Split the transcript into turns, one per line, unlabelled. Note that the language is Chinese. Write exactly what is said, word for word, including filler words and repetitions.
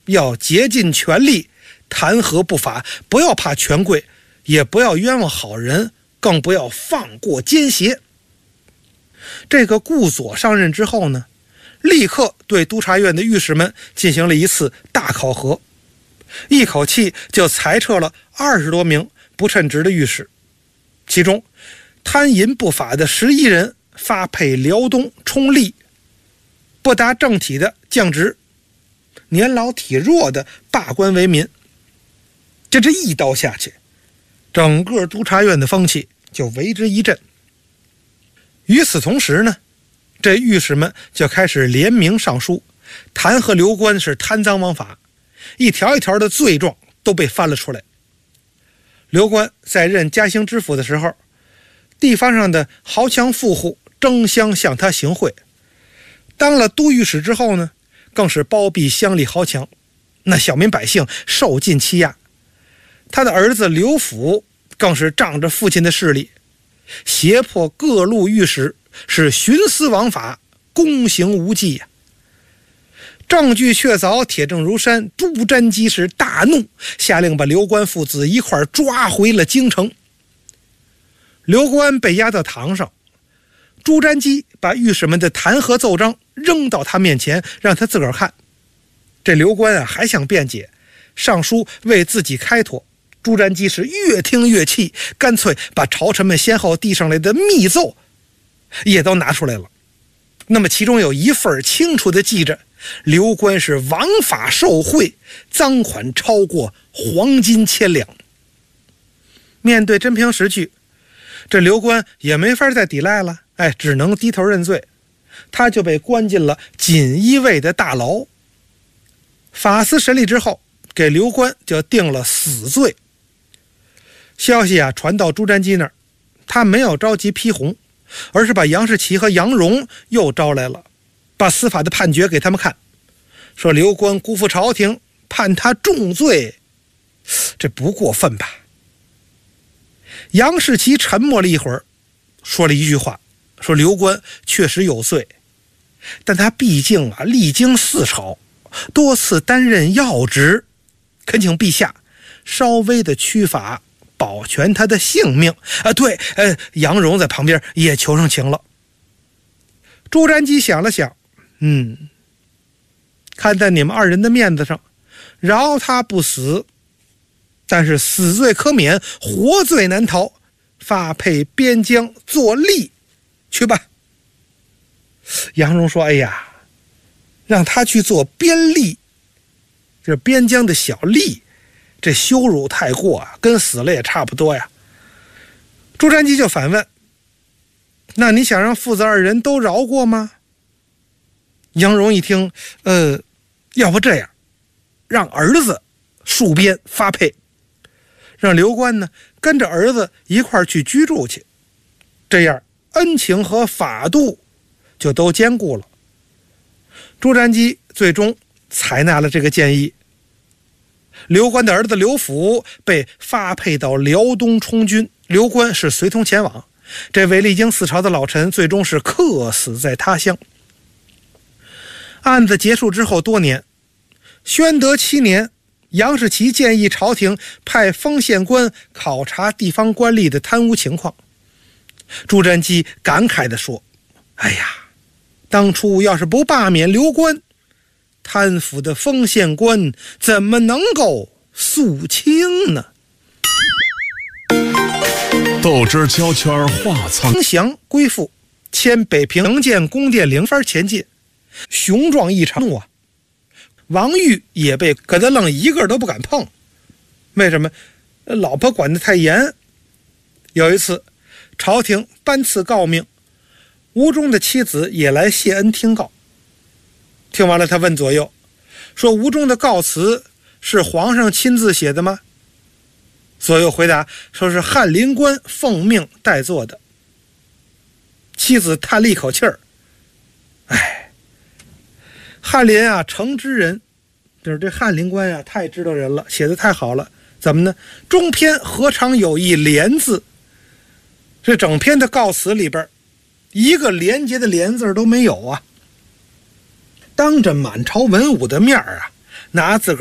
要竭尽全力弹劾不法，不要怕权贵，也不要冤枉好人，更不要放过奸邪。这个顾佐上任之后呢，立刻对督察院的御史们进行了一次大考核，一口气就裁撤了二十多名不称职的御史，其中贪淫不法的十一人发配辽东充吏，不达正体的降职，年老体弱的罢官为民。就这一刀下去，整个督察院的风气就为之一振。与此同时呢，这御史们就开始联名上书，弹劾刘官是贪赃枉法，一条一条的罪状都被翻了出来。刘官在任嘉兴知府的时候，地方上的豪强富户争相向他行贿，当了都御史之后呢，更是包庇乡里豪强，那小民百姓受尽欺压。他的儿子刘辅更是仗着父亲的势力，胁迫各路御史是徇私枉法，公行无忌呀、啊。证据确凿，铁证如山，朱瞻基是大怒，下令把刘官父子一块抓回了京城。刘官被押到堂上，朱瞻基把御史们的弹劾奏章扔到他面前，让他自个儿看。这刘官啊还想辩解，上书为自己开脱。朱瞻基是越听越气，干脆把朝臣们先后递上来的密奏也都拿出来了。那么其中有一份清楚的记着，刘官是枉法受贿，赃款超过黄金千两。面对真凭实据，这刘官也没法再抵赖了，哎，只能低头认罪。他就被关进了锦衣卫的大牢。法司审理之后，给刘官就定了死罪。消息啊传到朱瞻基那儿，他没有着急批红，而是把杨士奇和杨荣又招来了，把司法的判决给他们看，说刘官辜负朝廷，判他重罪，这不过分吧？杨士奇沉默了一会儿，说了一句话，说刘官确实有罪，但他毕竟啊历经四朝，多次担任要职，恳请陛下稍微的屈法，保全他的性命啊！对，呃，杨荣在旁边也求上情了。朱瞻基想了想，嗯，看在你们二人的面子上，饶他不死，但是死罪可免，活罪难逃，发配边疆做吏去吧。杨荣说：“哎呀，让他去做边吏，这边疆的小吏。”这羞辱太过啊，跟死了也差不多呀。朱瞻基就反问：“那你想让父子二人都饶过吗？”杨荣一听，呃，要不这样，让儿子戍边发配，让刘官呢跟着儿子一块去居住去，这样恩情和法度就都兼顾了。朱瞻基最终采纳了这个建议。刘官的儿子刘辅被发配到辽东充军，刘官是随同前往。这位历经四朝的老臣最终是客死在他乡。案子结束之后多年，宣德七年，杨士奇建议朝廷派封县官考察地方官吏的贪污情况。朱瞻基感慨地说：“哎呀，当初要是不罢免刘官，贪腐的封县官怎么能够肃清呢？”
豆汁胶圈话苍
降归附，迁北平城建宫殿陵幡前进，雄壮异常啊！王玉也被搁得愣一个都不敢碰。为什么？老婆管得太严。有一次，朝廷颁赐诰命，吴中的妻子也来谢恩听告。听完了，他问左右说：“吴中的告辞是皇上亲自写的吗？”左右回答说是翰林官奉命代做的。妻子叹了一口气儿：“哎，翰林啊，诚知人，就是这翰林官啊，太知道人了，写的太好了。怎么呢？中篇何尝有一连字？这整篇的告辞里边，一个连结的连字都没有啊！当着满朝文武的面啊，拿自个